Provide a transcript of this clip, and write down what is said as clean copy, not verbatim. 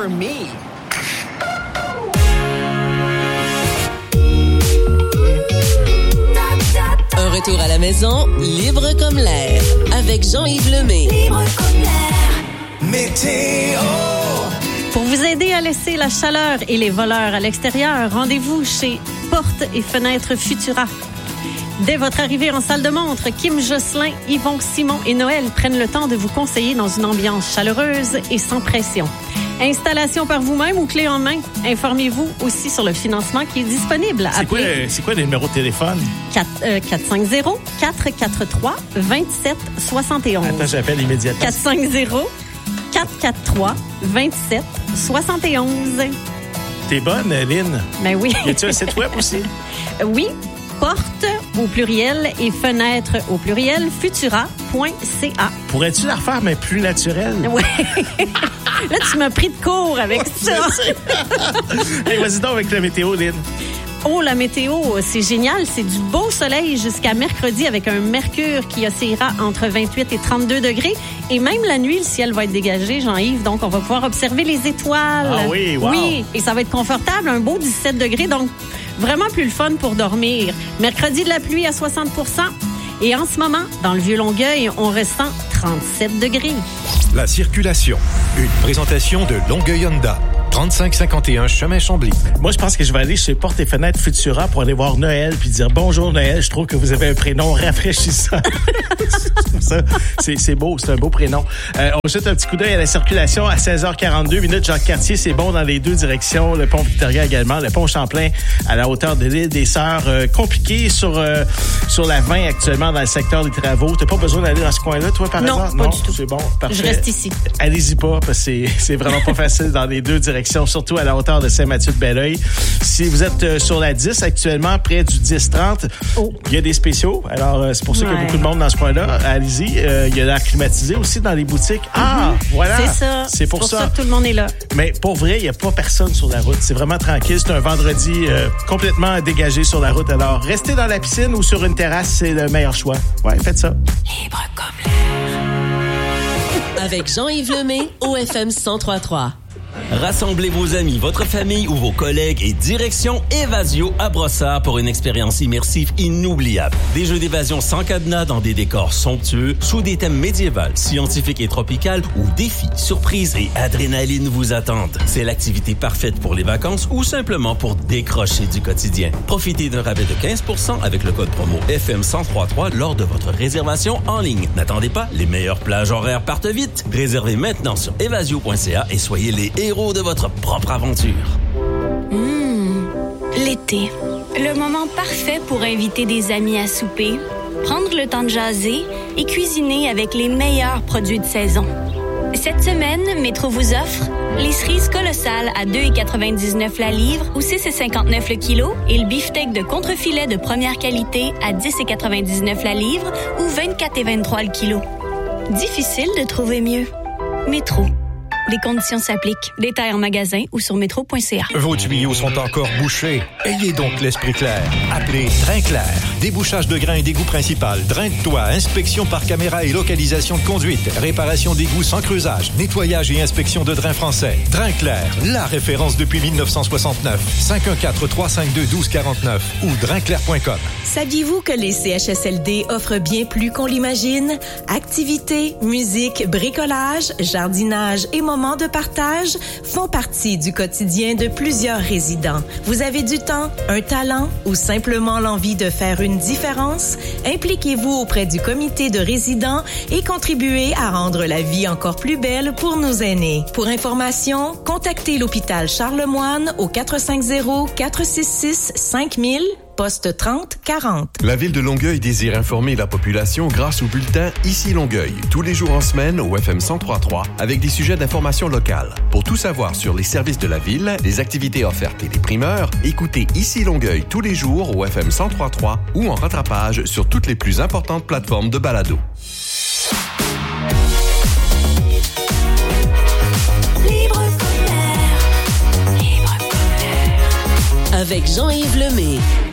for me. Un retour à la maison, libre comme l'air, avec Jean-Yves Lemay. Libre comme l'air. Météo. Pour vous aider à laisser la chaleur et les voleurs à l'extérieur, rendez-vous chez Portes et Fenêtres Futura. Dès votre arrivée en salle de montre, Kim Josselin, Yvon, Simon et Noël prennent le temps de vous conseiller dans une ambiance chaleureuse et sans pression. Installation par vous-même ou clé en main. Informez-vous aussi sur le financement qui est disponible. C'est quoi les numéros de téléphone? 450-443-2771. Attends, j'appelle immédiatement. 450-443-2771. T'es bonne, Lynn? Ben oui. Y a-tu un site web aussi? Oui. Porte au pluriel et fenêtre au pluriel, futura.ca. Pourrais-tu la refaire, mais plus naturelle? Oui. Là, tu m'as pris de court avec ça. Hey, vas-y donc avec la météo, Lynn. Oh, la météo, c'est génial. C'est du beau soleil jusqu'à mercredi avec un mercure qui oscillera entre 28 et 32 degrés. Et même la nuit, le ciel va être dégagé, Jean-Yves. Donc, on va pouvoir observer les étoiles. Ah oui, wow. Oui, et ça va être confortable. Un beau 17 degrés. Donc, vraiment plus le fun pour dormir. Mercredi, de la pluie à 60 %. Et en ce moment, dans le Vieux-Longueuil, on ressent 37 degrés. La circulation. Une présentation de Longueuil Honda. 3551 chemin Chambly. Moi, je pense que je vais aller chez Portes et Fenêtres Futura pour aller voir Noël puis dire bonjour Noël. Je trouve que vous avez un prénom rafraîchissant. Ça, c'est beau, c'est un beau prénom. On jette un petit coup d'œil à la circulation à 16h42 minutes. Jacques-Cartier, c'est bon dans les deux directions. Le pont Victoria également. Le pont Champlain à la hauteur de l'île des Sœurs. Compliqué sur la 20 actuellement dans le secteur des travaux. T'as pas besoin d'aller dans ce coin-là, toi, par exemple? Non, pas du tout. C'est bon, parfait. Je reste ici. Allez-y pas, parce que c'est vraiment pas facile dans les deux directions, surtout à la hauteur de Saint-Mathieu-de-Belleuil. Si vous êtes sur la 10 actuellement, près du 10-30, il y a des spéciaux. Alors, c'est pour ça qu'il y a beaucoup de monde dans ce coin-là. Allez-y. Il y a l'air climatisé aussi dans les boutiques. Ah, voilà. C'est ça. C'est pour ça que tout le monde est là. Mais pour vrai, il n'y a pas personne sur la route. C'est vraiment tranquille. C'est un vendredi complètement dégagé sur la route. Alors, restez dans la piscine ou sur une terrasse, c'est le meilleur choix. Ouais, faites ça. Libre comme l'air. Avec Jean-Yves Lemay, au FM 103.3. Rassemblez vos amis, votre famille ou vos collègues et direction Évasio à Brossard pour une expérience immersive inoubliable. Des jeux d'évasion sans cadenas dans des décors somptueux, sous des thèmes médiévals, scientifiques et tropicales où défis, surprises et adrénaline vous attendent. C'est l'activité parfaite pour les vacances ou simplement pour décrocher du quotidien. Profitez d'un rabais de 15% avec le code promo FM 103.3 lors de votre réservation en ligne. N'attendez pas, les meilleures plages horaires partent vite. Réservez maintenant sur evasio.ca et soyez les héros de votre propre aventure. L'été. Le moment parfait pour inviter des amis à souper, prendre le temps de jaser et cuisiner avec les meilleurs produits de saison. Cette semaine, Métro vous offre les cerises colossales à 2,99 la livre ou 6,59 le kilo et le beefsteak de contrefilet de première qualité à 10,99 la livre ou 24,23 le kilo. Difficile de trouver mieux. Métro. Des conditions s'appliquent. Détails en magasin ou sur métro.ca. Vos tuyaux sont encore bouchés. Ayez donc l'esprit clair. Appelez Drain Clair. Débouchage de grains et d'égout principal. Drain de toit. Inspection par caméra et localisation de conduite. Réparation d'égouts sans creusage. Nettoyage et inspection de drains français. Drain Clair. La référence depuis 1969. 514-352-1249 ou drainclair.com. Saviez-vous que les CHSLD offrent bien plus qu'on l'imagine? Activités, musique, bricolage, jardinage et moments de partage font partie du quotidien de plusieurs résidents. Vous avez du temps, un talent ou simplement l'envie de faire une différence? Impliquez-vous auprès du comité de résidents et contribuez à rendre la vie encore plus belle pour nos aînés. Pour information, contactez l'hôpital Charlemagne au 450-466-5000, poste 3040. La ville de Longueuil désire informer la population grâce au bulletin Ici Longueuil, tous les jours en semaine au FM 103.3 avec des sujets d'information locale. Pour tout savoir sur les services de la ville, les activités offertes et les primeurs, écoutez Ici Longueuil tous les jours au FM 103.3 ou en rattrapage sur toutes les plus importantes plateformes de balado. Libre comme l'air. Libre comme l'air. Avec Jean-Yves Lemay.